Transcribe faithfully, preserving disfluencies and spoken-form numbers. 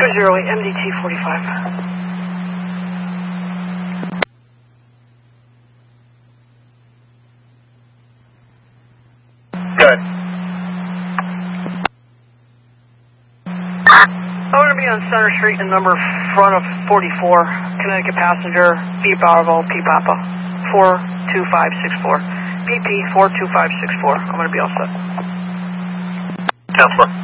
zero eight, M D T forty-five. Good. I'm going to be on Center Street in number front of forty-four, Connecticut passenger, B Bravo, P Papa, four two five six four. B P four two five six four. I'm going to be all set. Counselor.